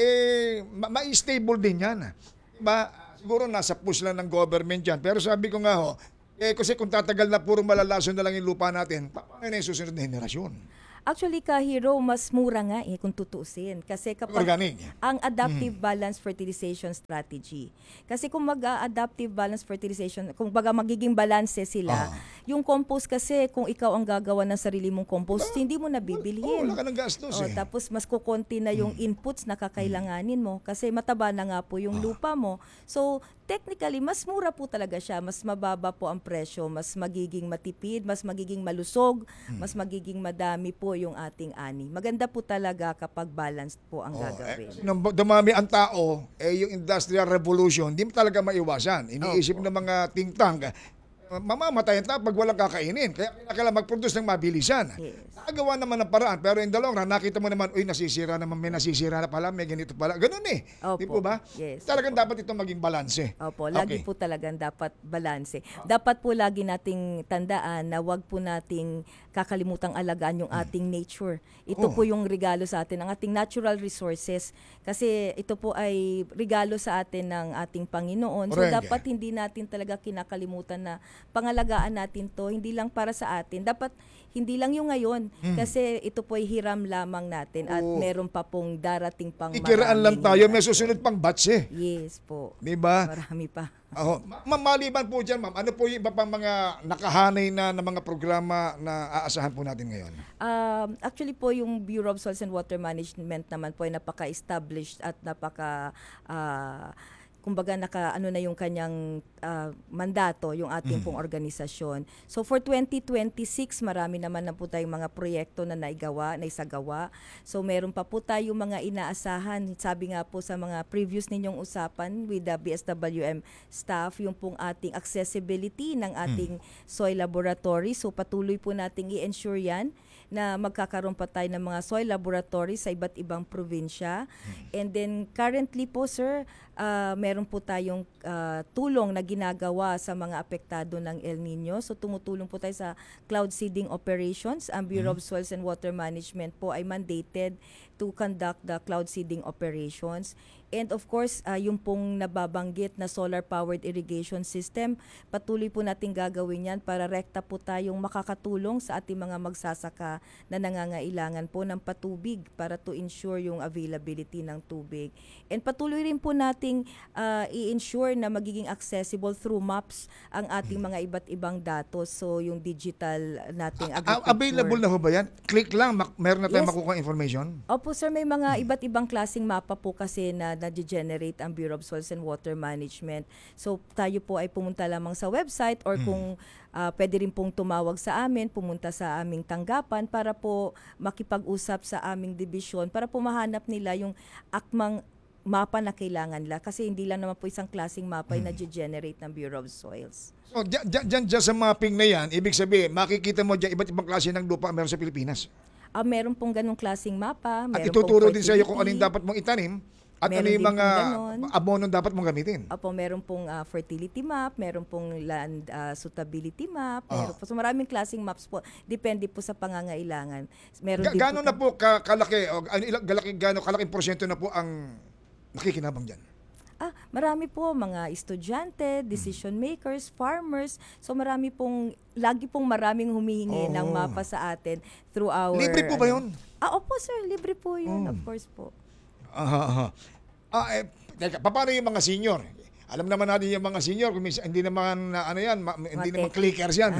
eh, ma- ma-stable din yan. Diba? Siguro nasa push lang ng government yan. Pero sabi ko nga ho, eh, kasi kung tatagal na puro malalason na lang yung lupa natin, paano na yung susunod na henerasyon? Actually, Kahiro, mas mura nga eh kung tutuusin. Kasi kapag Organic. ang adaptive balance fertilization strategy. Kasi kung mag-adaptive balance fertilization, kung baga magiging balanse sila, yung compost kasi kung ikaw ang gagawa ng sarili mong compost, hindi mo nabibilhin. Wala ka ng gastos O, eh. tapos mas kukonti na yung inputs na kakailanganin mo kasi mataba na nga po yung lupa mo. So, technically, mas mura po talaga siya. Mas mababa po ang presyo, mas magiging matipid, mas magiging malusog, mas magiging madami po yung ating ani. Maganda po talaga kapag balanced po ang gagawin. Nung dumami ang tao, eh, yung industrial revolution, hindi mo talaga maiwasan. Iniisip ng mga think tank, mamamatay ang tao pag walang kakainin. Kaya kailangan mag-produce ng mabilisan. Yes. Nakagawa naman ng paraan. Pero in the long run, nakita mo naman, uy, nasisira naman, may nasisira na pala, may ganito pala. Ganun eh. Opo. Di po ba? Yes. Talagang dapat ito maging balanse. Opo, lagi Okay. po talagang dapat balanse. Dapat po lagi nating tandaan na wag po nating kakalimutang alagaan yung ating nature. Ito Oh. po yung regalo sa atin, ang ating natural resources. Kasi ito po ay regalo sa atin ng ating Panginoon. So Correct. dapat hindi natin talaga kinakalimutan na pangalagaan natin to, hindi lang para sa atin. Dapat hindi lang yung ngayon kasi ito po ay hiram lamang natin at Oo. meron pa pong darating pang Ikiraan lang maraming tayo, may henerasyon. susunod pang batch eh. Yes po. Di ba? Marami pa. Oh, ma'am, maliban po dyan, ma'am, ano po yung iba pang mga nakahanay na ng mga programa na aasahan po natin ngayon? Um, actually po yung Bureau of Soils and Water Management naman po ay napaka-established at napaka ah, kumbaga naka ano na yung kanyang ah, mandato yung ating pong organisasyon. So for twenty twenty-six marami naman na po tayong mga proyekto na naigawa, naisagawa. So meron pa po tayong mga inaasahan. Sabi nga po sa mga previous ninyong usapan with the B S W M staff yung pong ating accessibility ng ating soil laboratory. So patuloy po nating i-ensure yan na magkakaroon pa tayo ng mga soil laboratories sa iba't ibang probinsya. And then currently po sir, uh, meron po tayong uh, tulong na ginagawa sa mga apektado ng El Nino. So tumutulong po tayo sa cloud seeding operations. Ang Bureau of Soils and Water Management po ay mandated to conduct the cloud seeding operations. And of course, uh, yung pong nababanggit na solar-powered irrigation system, patuloy po natin gagawin yan para rekta po tayong makakatulong sa ating mga magsasaka na nangangailangan po ng patubig para to ensure yung availability ng tubig. And patuloy rin po nating uh, i-ensure na magiging accessible through maps ang ating mga iba't ibang datos. So yung digital nating A- agriculture. available na ho ba yan? Click lang, mak- meron na tayong Yes. makukuha information? Opo sir, may mga iba't ibang klaseng mapa po kasi na na-generate ang Bureau of Soils and Water Management. So tayo po ay pumunta lamang sa website or kung uh, pwede rin pong tumawag sa amin, pumunta sa aming tanggapan para po makipag-usap sa aming dibisyon para po mahanap nila yung akmang mapa na kailangan nila kasi hindi lang naman po isang klaseng mapa ay na-generate ng Bureau of Soils. So, dyan, dyan, dyan, dyan sa mapping na yan, ibig sabihin, makikita mo dyan iba't ibang klase ng lupa meron sa Pilipinas. Ah, meron pong ganong klaseng mapa. At Meron ituturo pong din sa iyo kung ano fertility. yung dapat mong itanim at Meron ano yung din mga pong ganon. abono dapat mong gamitin. Opo, meron pong ah, fertility map, meron pong land ah, suitability map, Ah. meron po. So maraming klaseng maps po. Depende po sa pangangailangan. Meron Ga- din Gano'n po, na po ka- kalaki, o ano, ilang, galaki, gano'n kalaking porsyento na po ang nakikinabang dyan? Ah, marami po mga estudyante, Hmm. decision makers, farmers. So marami pong lagi pong maraming humihingi ng Oh. mapa sa atin through our Libre po ba ano. yun? Ah, opo sir, libre po 'yun, Oh. of course po. Aha, aha. Ah, eh, teka, paano yung mga senior? Alam naman natin yung mga senior, kung minsan, hindi naman, na, ano yan, ma- hindi naman tech. clickers yan.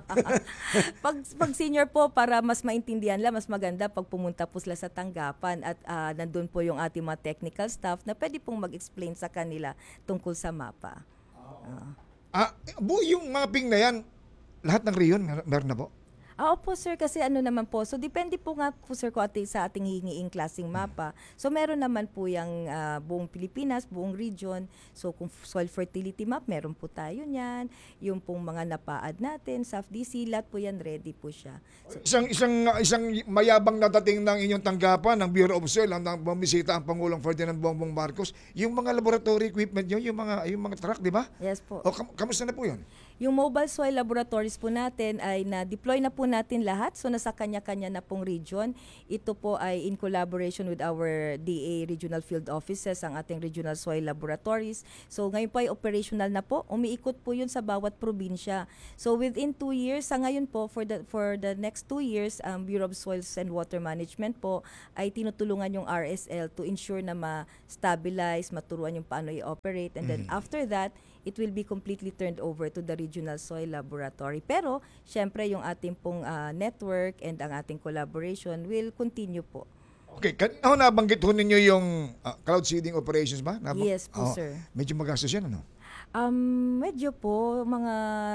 pag, pag senior po, para mas maintindihan lang, mas maganda pag pumunta po sila sa tanggapan at ah, nandun po yung ating mga technical staff na pwede pong mag-explain sa kanila tungkol sa mapa. Ah. ah, bu, yung mapping na yan, lahat ng riyon, mer- meron na po? Ah, opo sir, kasi ano naman po, so depende po nga po sir ko ating, sa ating hingiing klaseng mapa. So meron naman po yung ah, buong Pilipinas, buong region. So kung soil fertility map, meron po tayo niyan. Yung pong mga napaad natin, S A F D C, lahat po yan ready po siya. So, Isang isang isang mayabang na dating ng inyong tanggapan ng Bureau of Soil ang bumisita ang Pangulong Ferdinand Bongbong Marcos, yung mga laboratory equipment nyo, yung mga yung mga truck, di ba? yes po. O kam- kamusta na po 'yun? Yung mobile soil laboratories po natin ay na-deploy na po natin lahat. So nasa kanya-kanya na pong region. Ito po ay in collaboration with our D A Regional Field Offices, ang ating regional soil laboratories. So ngayon po ay operational na po. Umiikot po yun sa bawat probinsya. So within two years, sa ngayon po, for the, for the next two years, ang Bureau of Soils and Water Management po ay tinutulungan yung R S L to ensure na ma-stabilize, maturuan yung paano i-operate. And then after that, it will be completely turned over to the Regional Soil Laboratory. Pero, syempre, yung ating pong ah, network and ang ating collaboration will continue po. Okay, kanina ho nabanggit ho ninyo yung ah, cloud seeding operations ba? Nab- Yes po, Oo. sir. Medyo magastos yan, ano? Um, medyo po, mga,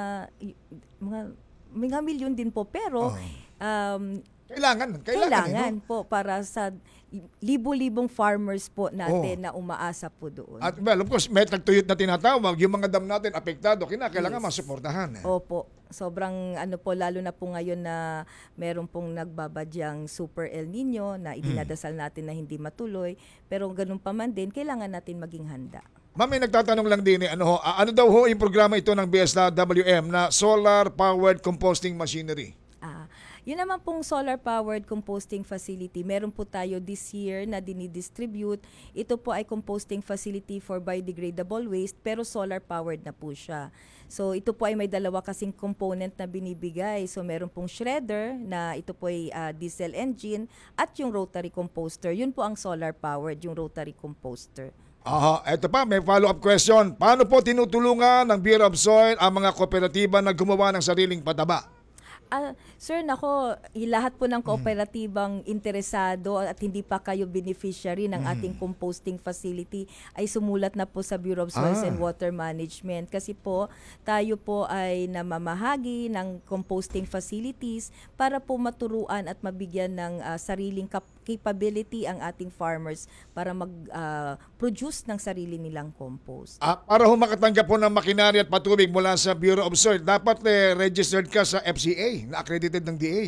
y- mga, mga milyon din po. Pero, Oo. um, Kailangan, kailangan, kailangan eh, no? po para sa libo-libong farmers po natin Oo. na umaasa po doon. At well, of course, may tagtuyot na tinatawag, yung mga dam natin apektado, kinakailangan Yes. masuportahan. Eh. Opo. Sobrang ano po, lalo na po ngayon na meron pong nagbabadyang super El Nino na idinadasal natin na hindi matuloy. Pero ganun pa man din, kailangan natin maging handa. Ma'am, may nagtatanong lang din, eh, ano, ho, ah, ano daw ho yung programa ito ng B S W M na solar-powered composting machinery? Ah, yun naman pong solar-powered composting facility. Meron po tayo this year na dinidistribute. Ito po ay composting facility for biodegradable waste pero solar-powered na po siya. So ito po ay may dalawa kasing component na binibigay. So meron pong shredder na ito po ay ah, diesel engine at yung rotary composter. Yun po ang solar-powered, yung rotary composter. Aha, eto pa, may follow-up question. Paano po tinutulungan ng Bureau of Soil ang mga kooperatiba na gumawa ng sariling pataba? Ah, sir, nako, i- lahat po ng kooperatibang interesado at hindi pa kayo beneficiary ng ating composting facility ay sumulat na po sa Bureau of Soils Ah. and Water Management kasi po tayo po ay namamahagi ng composting facilities para po maturuan at mabigyan ng ah, sariling kap- capability ang ating farmers para mag-produce ng sarili nilang compost. Ah, para ho makatanggap po ng makinarya at patubig mula sa Bureau of Soil, dapat eh, registered ka sa F C A, na accredited ng D A.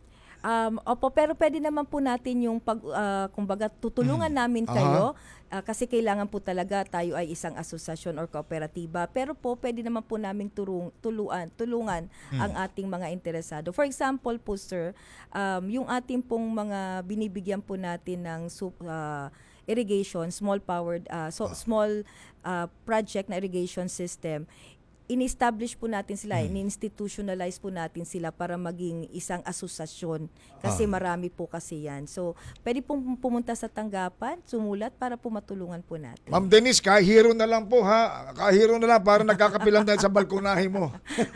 Um, opo, pero pwede naman po natin yung pag, ah, kumbaga, tutulungan namin kayo ah, kasi kailangan po talaga tayo ay isang asosasyon or kooperatiba. Pero po, pwede naman po naming turung, tuluan, tulungan ang ating mga interesado. For example po, sir, um, yung ating pong mga binibigyan po natin ng sup, ah, irrigation, small powered, ah, so, small ah, project na irrigation system, in-establish po natin sila, in-institutionalize po natin sila para maging isang asosasyon kasi marami po kasi yan. So, pwede pong pumunta sa tanggapan, sumulat para po matulungan po natin. Ma'am Denise, kahiro na lang po ha. Kahiro na lang para nagkakapilang dahil sa balkonahe mo.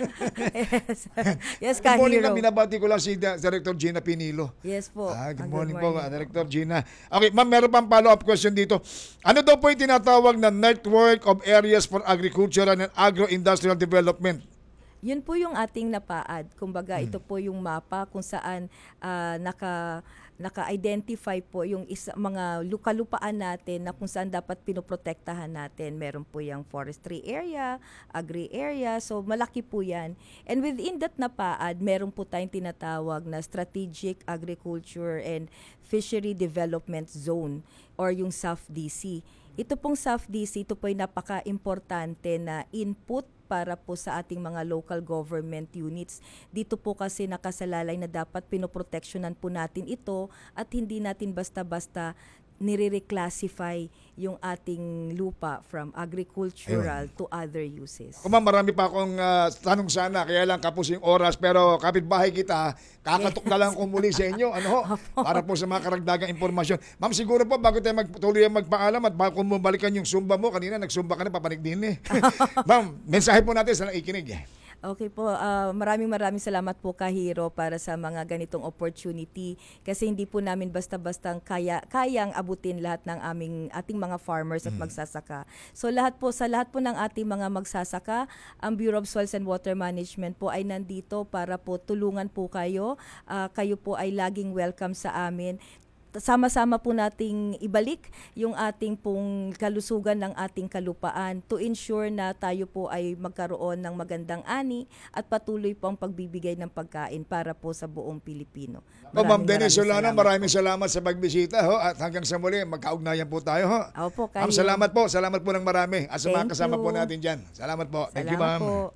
yes, yes Good morning na, Kahiro. binabati ko lang si Di- Director Gina Pinilo. Yes po. Ah, good Ah, morning, po, ah, Director Gina. Okay, ma'am, meron pang follow-up question dito. Ano daw po yung tinatawag na Network of Areas for Agricultural and Agro-Industrial Development? Yun po yung ating napaad. Kumbaga, ito po yung mapa kung saan ah, naka naka-identify po yung isa, mga lukalupaan natin na kung saan dapat pinoprotektahan natin. Meron po yung forestry area, agri area, so malaki po yan. And within that napaad, meron po tayong tinatawag na Strategic Agriculture and Fishery Development Zone or yung S A F D C. Ito pong S A F D C, ito po ay napaka-importante na input para po sa ating mga local government units. Dito po kasi nakasalalay na dapat pinoproteksyonan po natin ito at hindi natin basta-basta nire-reclassify yung ating lupa from agricultural Ayun. to other uses. Kung ma'am, marami pa akong ah, tanong sana, kaya lang kapos yung oras, pero kapitbahay kita, kakatok na lang ko muli sa inyo, ano ho, para po sa mga karagdagang impormasyon. Ma'am, siguro po, bago tayo magtuloy ang magpaalam at bago bumalikan yung sumba mo, kanina nagsumba ka na, papanig din eh. Ma'am, mensahe po natin sa nakikinig eh. Okay po, ah, maraming maraming salamat po Kahiro para sa mga ganitong opportunity kasi hindi po namin basta-bastang kaya kayang abutin lahat ng aming ating mga farmers at magsasaka. So lahat po sa lahat po ng ating mga magsasaka, ang Bureau of Soils and Water Management po ay nandito para po tulungan po kayo. Ah, kayo po ay laging welcome sa amin. Sama-sama po nating ibalik yung ating pong kalusugan ng ating kalupaan to ensure na tayo po ay magkaroon ng magandang ani at patuloy po ang pagbibigay ng pagkain para po sa buong Pilipino. O Ma'am Dennis maraming Solano, salamat maraming po. salamat sa pagbisita ho at hanggang sa muli magkaugnayan po tayo ho. Opo, Ma'am, kayo. salamat po, salamat po ng marami at sa mga Thank kasama you. po natin dyan. Salamat po. Thank you, Salamat ma'am. po.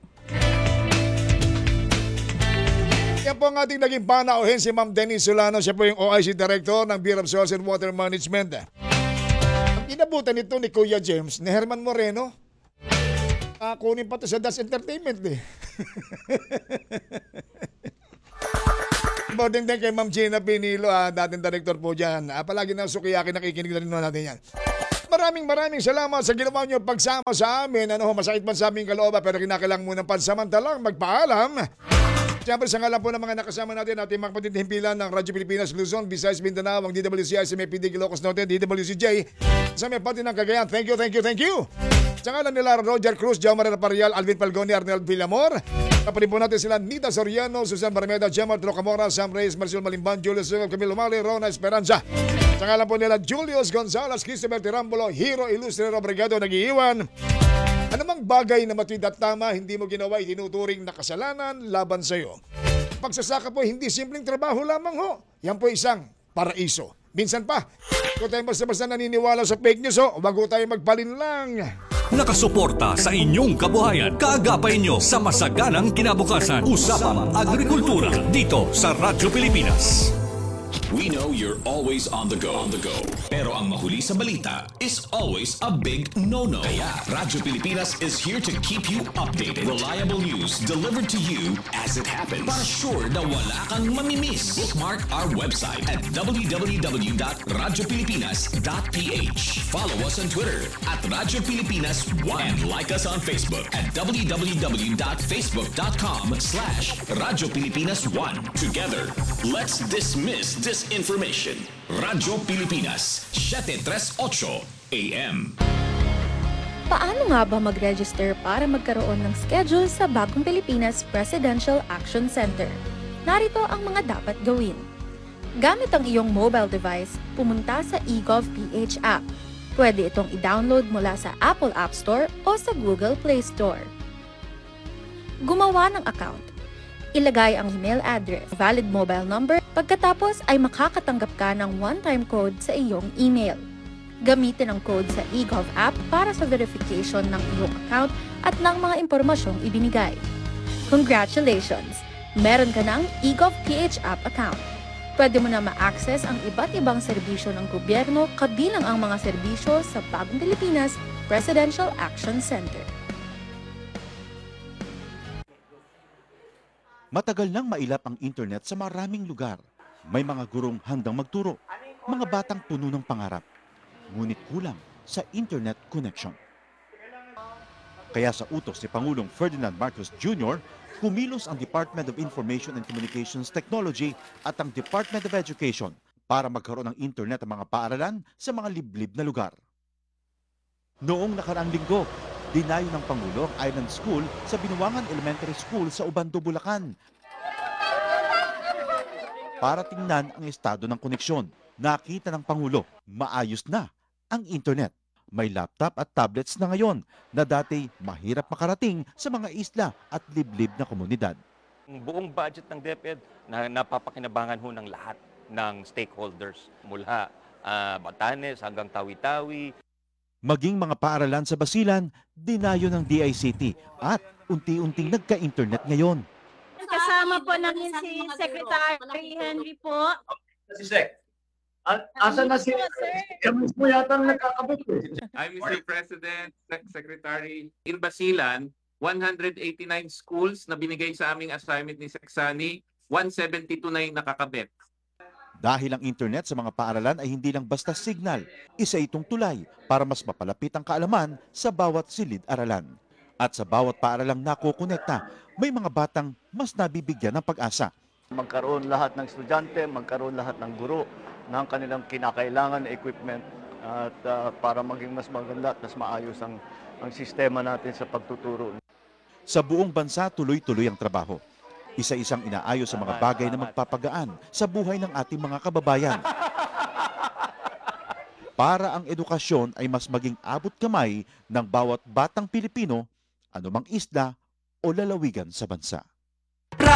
Yan po ang ating naging panauhin si Ma'am Denise Solano. Siya po yung O I C Director ng Bureau of Soils and Water Management. Ang inabutan nito ni Kuya James, ni Herman Moreno, uh, kunin pa to sa Das Entertainment eh. Boarding din kay Ma'am Gina Pinilo, ah, dating director po dyan. Ah, palagi na sukiyakin, nakikinig na rin natin yan. Maraming maraming salamat sa ginawa niyo pagsama sa amin. Ano ho, masakit man sa aming kalooban pero kinakailangan muna pansamantalang magpaalam. Siyempre sa ngalan po ng mga nakasama natin ating mga kapatid himpilan ng Radyo Pilipinas, Luzon, Visayas, Mindanao, ang D W C I, sa may P D Ilocos Norte, D W C J, sa may pati ng Cagayan. Thank you, thank you, thank you. Sa ngalan nila Roger Cruz, Jomar Raparial, Alvin Palgoni, Arnel Villamor. Kapatid po natin sila Nita Soriano, Susan Barmeda, Gemma Trocamora, Sam Reyes, Marcial Malimban, Julius Silva, Camilo Mali, Rona Esperanza. Sa ngalan po nila Julius Gonzalez, Christopher Tirambulo, Hero Ilustrero Brigado, nag-iiwan. Anumang bagay na matuwid at tama, hindi mo ginawa, itinuturing na kasalanan laban sa iyo. Pagsasaka po, hindi simpleng trabaho lamang ho. Yan po isang paraiso. Minsan pa, kung tayo basta-basta naniniwala sa fake news, ho, wag ho tayo magpalinlang. Nakasuporta sa inyong kabuhayan. Kaagapay nyo sa masaganang kinabukasan. Usapang Agrikultura dito sa Radyo Pilipinas. We know you're always on the go. On the go. Pero ang mahuli sa balita is always a big no-no. Kaya Radyo Pilipinas is here to keep you updated. Reliable news delivered to you as it happens. Para sure na wala kang mamimiss. Bookmark our website at w w w dot radyo pilipinas dot p h. Follow us on Twitter at Radyo Pilipinas one. And like us on Facebook at w w w dot facebook dot com slash Radyo Pilipinas one. Together, let's dismiss disinformation. Radyo Pilipinas, seven thirty-eight A M. Paano nga ba mag-register para magkaroon ng schedule sa Bagong Pilipinas Presidential Action Center? Narito ang mga dapat gawin. Gamit ang iyong mobile device, pumunta sa eGovPH app. Pwede itong i-download mula sa Apple App Store o sa Google Play Store. Gumawa ng account. Ilagay ang email address, valid mobile number, pagkatapos ay makakatanggap ka ng one-time code sa iyong email. Gamitin ang code sa eGov app para sa verification ng iyong account at ng mga impormasyong ibinigay. Congratulations! Meron ka ng eGovPH app account. Pwede mo na ma-access ang iba't ibang serbisyo ng gobyerno kabilang ang mga serbisyo sa Bagong Pilipinas Presidential Action Center. Matagal nang mailap ang internet sa maraming lugar. May mga gurong handang magturo, mga batang puno ng pangarap. Ngunit kulang sa internet connection. Kaya sa utos ni Pangulong Ferdinand Marcos Junior, kumilos ang Department of Information and Communications Technology at ang Department of Education para magkaroon ng internet ang mga paaralan sa mga liblib na lugar. Noong nakaraang linggo, dinayo ng Pangulo ang Island School sa Binuangan Elementary School sa Ubando, Bulacan. Para tingnan ang estado ng koneksyon, nakita ng Pangulo, maayos na ang internet. May laptop at tablets na ngayon na dati mahirap makarating sa mga isla at liblib na komunidad. Ang buong budget ng DepEd na napapakinabangan ho ng lahat ng stakeholders mula uh, Batanes hanggang Tawi-Tawi. Maging mga paaralan sa Basilan, dinayo ng D I C T at unti-unting nagka-internet ngayon. Kasama po namin si Secretary Henry po. Si Sec. Asa na si Emis mo yata ang nagkakabit eh. I'm Mister President, Sec- Secretary. In Basilan, one hundred eighty-nine schools na binigay sa aming assignment ni Seksani, one seventy-two na yung nakakabit. Dahil ang internet sa mga paaralan ay hindi lang basta signal, isa itong tulay para mas mapalapit ang kaalaman sa bawat silid-aralan. At sa bawat paaralang nakukonekta, may mga batang mas nabibigyan ng pag-asa. Magkaroon lahat ng estudyante, magkaroon lahat ng guro ng kanilang kinakailangan na equipment at uh, para maging mas maganda at mas maayos ang, ang sistema natin sa pagtuturo. Sa buong bansa, tuloy-tuloy ang trabaho. Isa-isang inaayos sa mga bagay na magpapagaan sa buhay ng ating mga kababayan. Para ang edukasyon ay mas maging abot kamay ng bawat batang Pilipino, anumang isla o lalawigan sa bansa.